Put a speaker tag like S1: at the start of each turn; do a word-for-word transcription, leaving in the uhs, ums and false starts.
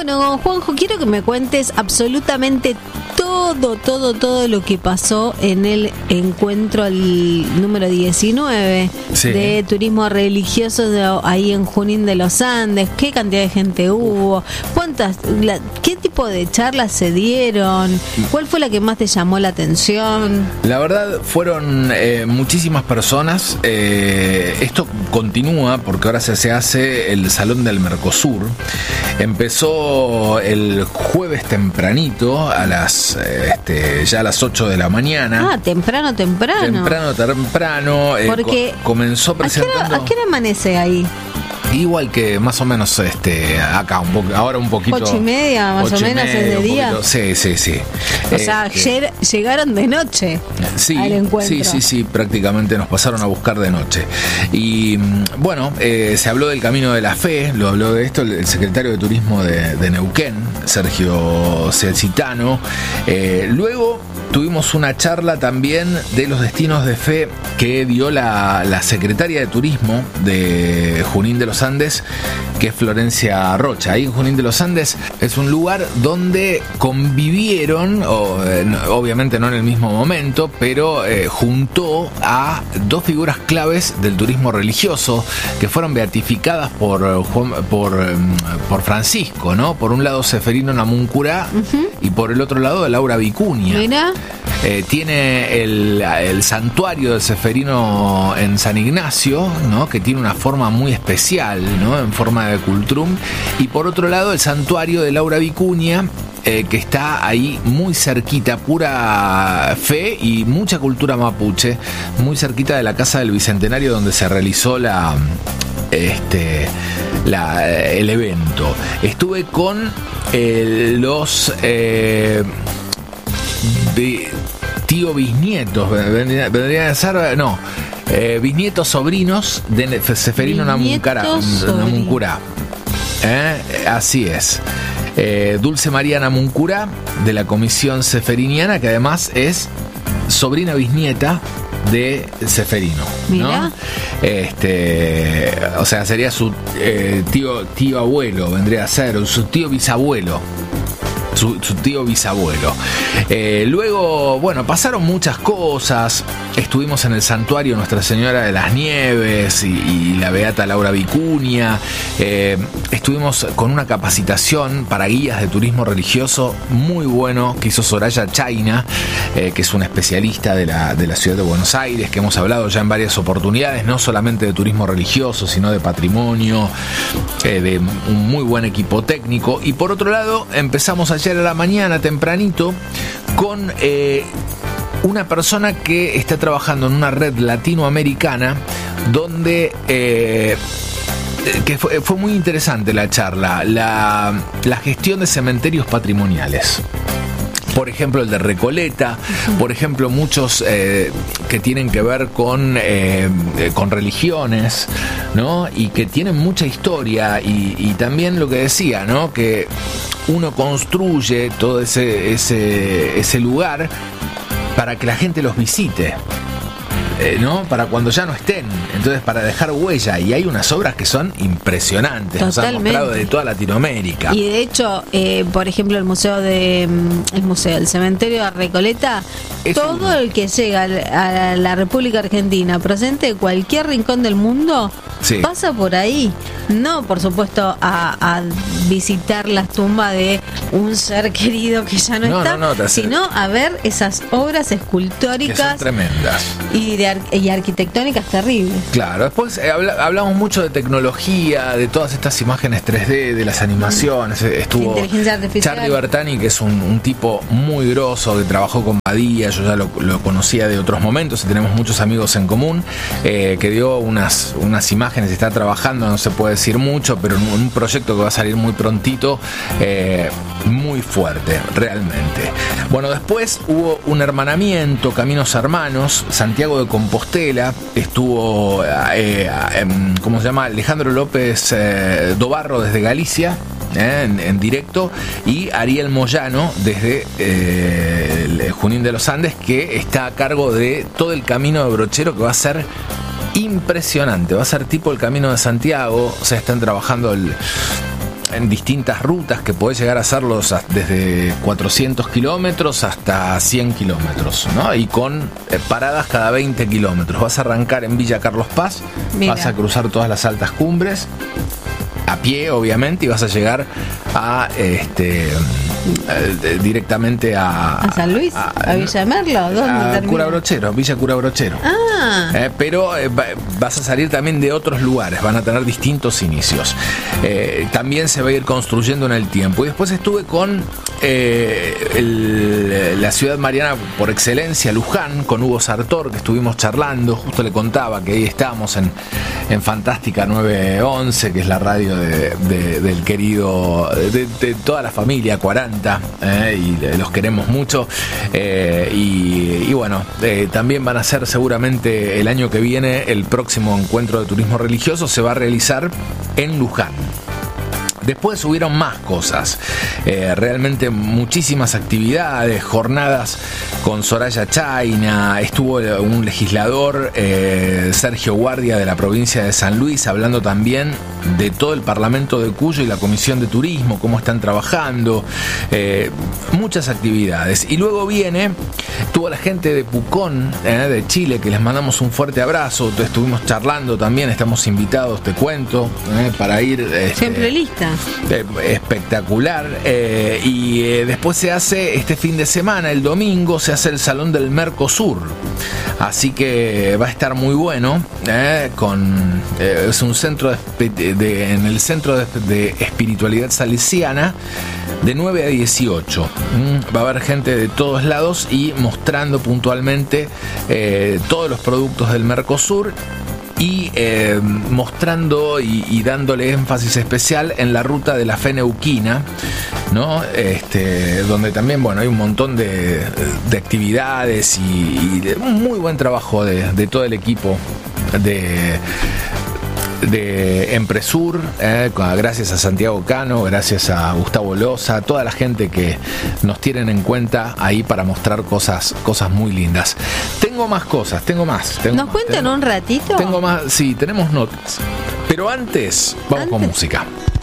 S1: Bueno, Juanjo, quiero que me cuentes absolutamente todo, todo, todo lo que pasó en el encuentro el número diecinueve sí. de turismo religioso de, ahí en Junín de los Andes. ¿Qué cantidad de gente hubo? ¿Cuántas? La, ¿Qué tipo de charlas se dieron? ¿Cuál fue la que más te llamó la atención?
S2: La verdad, fueron eh, muchísimas personas. Eh, esto continúa porque ahora se, se hace el Salón del Mercosur. Empezó el jueves tempranito, a las este, ya a las ocho de la mañana.
S1: Ah, temprano, temprano.
S2: Temprano, temprano. Eh,
S1: Porque
S2: co- comenzó presentando.
S1: ¿A qué hora, a qué hora amanece ahí?
S2: Igual que más o menos este acá, un poco, ahora un poquito.
S1: Ocho y media, más o menos, media, es de día.
S2: Poquito, sí, sí, sí.
S1: O sea, ayer llegaron de noche
S2: sí,
S1: al encuentro.
S2: Sí, sí, sí, prácticamente nos pasaron a buscar de noche. Y bueno, eh, se habló del Camino de la Fe, lo habló de esto el, el secretario de Turismo de, de Neuquén, Sergio Cecitano. Eh, luego tuvimos una charla también de los destinos de fe que dio la, la secretaria de Turismo de Junín de los Andes, que es Florencia Rocha. Ahí en Junín de los Andes es un lugar donde convivieron, o, eh, obviamente no en el mismo momento, pero eh, juntó a dos figuras claves del turismo religioso que fueron beatificadas por, Juan, por, por Francisco, ¿no? Por un lado Seferino Namuncurá uh-huh. y por el otro lado Laura Vicuña.
S1: Mira.
S2: Eh, tiene el, el santuario de Seferino en San Ignacio, ¿no? Que tiene una forma muy especial, ¿no? En forma de cultrum. Y por otro lado el santuario de Laura Vicuña, eh, que está ahí muy cerquita, pura fe y mucha cultura mapuche, muy cerquita de la Casa del Bicentenario donde se realizó la... Este, la, el evento. Estuve con eh, los... Eh, de tío bisnietos, vendría, vendría a ser, no, eh, bisnietos sobrinos de Seferino Namuncurá. Eh, así es. Eh, Dulce María Namuncurá, de la Comisión Seferiniana, que además es sobrina bisnieta de Seferino, ¿no? Este, o sea, sería su eh, tío, tío abuelo, vendría a ser, su tío bisabuelo. Su, su tío bisabuelo. Eh, luego, bueno, pasaron muchas cosas. Estuvimos en el santuario Nuestra Señora de las Nieves y, y la beata Laura Vicuña. Eh, estuvimos con una capacitación para guías de turismo religioso muy bueno que hizo Soraya Chaina, eh, que es una especialista de la, de la ciudad de Buenos Aires, que hemos hablado ya en varias oportunidades, no solamente de turismo religioso, sino de patrimonio, eh, de un muy buen equipo técnico. Y por otro lado, empezamos ayer a la mañana tempranito con eh, una persona que está trabajando en una red latinoamericana donde eh, que fue, fue muy interesante la charla, la, la gestión de cementerios patrimoniales. Por ejemplo, el de Recoleta, por ejemplo, muchos eh, que tienen que ver con, eh, con religiones, ¿no? Y que tienen mucha historia y, y también lo que decía, ¿no? Que uno construye todo ese, ese, ese lugar para que la gente los visite. Eh, ¿no? Para cuando ya no estén, entonces para dejar huella, y hay unas obras que son impresionantes. Totalmente. Nos han mostrado de toda Latinoamérica.
S1: Y de hecho, eh, por ejemplo, el museo de el museo, el cementerio de Recoleta, es todo un... el que llega a la República Argentina, procedente de cualquier rincón del mundo, sí. pasa por ahí. No, por supuesto, a, a visitar las tumbas de un ser querido que ya no, no está, no, no, sino a ver esas obras escultóricas, que
S2: son tremendas
S1: y de y arquitectónicas terribles.
S2: Claro, después eh, habla, hablamos mucho de tecnología, de todas estas imágenes tres D, de las animaciones. Mm. Estuvo
S1: inteligencia artificial.
S2: Charlie Bertani, que es un, un tipo muy grosso, que trabajó con Badía, yo ya lo, lo conocía de otros momentos y tenemos muchos amigos en común, eh, que dio unas, unas imágenes, está trabajando, no se puede decir mucho, pero en un, un proyecto que va a salir muy prontito, eh, muy fuerte, realmente. Bueno, después hubo un hermanamiento, Caminos Hermanos, Santiago de Compostela, estuvo, eh, eh, ¿cómo se llama? Alejandro López eh, Dobarro desde Galicia, eh, en, en directo, y Ariel Moyano desde eh, el Junín de los Andes, que está a cargo de todo el camino de Brochero, que va a ser impresionante, va a ser tipo el Camino de Santiago. O sea, están trabajando el en distintas rutas que podés llegar a hacerlos desde cuatrocientos kilómetros hasta cien kilómetros, ¿no? Y con eh, paradas cada veinte kilómetros. Vas a arrancar en Villa Carlos Paz, Mira. vas a cruzar todas las altas cumbres a pie, obviamente, y vas a llegar a este eh, directamente a
S1: a San Luis, a, a Villa Merlo, ¿dónde
S2: a Cura Brochero, Villa Cura Brochero.
S1: Ah.
S2: Eh, pero eh, vas a salir también de otros lugares, van a tener distintos inicios. Eh, también se va a ir construyendo en el tiempo. Y después estuve con eh, el, la ciudad mariana por excelencia, Luján, con Hugo Sartor, que estuvimos charlando. Justo le contaba que ahí estamos en, en Fantástica nueve once, que es la radio de, de, del querido, de, de toda la familia cuarenta, eh, y los queremos mucho. Eh, y, y bueno, eh, también van a ser seguramente el año que viene el próximo encuentro de turismo religioso, se va a realizar en Luján. Después hubieron más cosas, eh, realmente muchísimas actividades, jornadas con Soraya Chaina, estuvo un legislador, eh, Sergio Guardia, de la provincia de San Luis, hablando también de todo el Parlamento de Cuyo y la Comisión de Turismo, cómo están trabajando, eh, muchas actividades. Y luego viene, tuvo la gente de Pucón, eh, de Chile, que les mandamos un fuerte abrazo, estuvimos charlando también, estamos invitados, te cuento, eh, para ir... Este,
S1: siempre lista.
S2: Eh, espectacular. Eh, y eh, después se hace este fin de semana, el domingo, se hace el Salón del Mercosur. Así que va a estar muy bueno. Eh, con eh, es un centro de, de, en el centro de, de espiritualidad salesiana de nueve a dieciocho. Mm, va a haber gente de todos lados y mostrando puntualmente eh, todos los productos del Mercosur. Y eh, mostrando y, y dándole énfasis especial en la ruta de la fe neuquina, ¿no? Este, donde también, bueno, hay un montón de, de actividades y, y de un muy buen trabajo de, de todo el equipo de de Empresur, eh, gracias a Santiago Cano, gracias a Gustavo Loza, toda la gente que nos tienen en cuenta ahí para mostrar cosas, cosas muy lindas. Tengo más cosas, tengo más. Tengo
S1: ¿Nos
S2: más,
S1: cuentan
S2: tengo,
S1: un ratito?
S2: Tengo más, sí, tenemos notas. Pero antes, vamos antes. con música.